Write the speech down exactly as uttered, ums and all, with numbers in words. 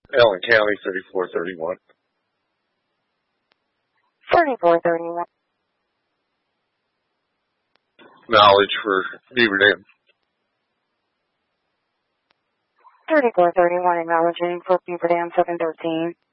Allen County, thirty-four thirty-one. thirty-four thirty-one. Knowledge for Beaver Dam. thirty-four thirty-one, acknowledging for Beaver Dam seven thirteen.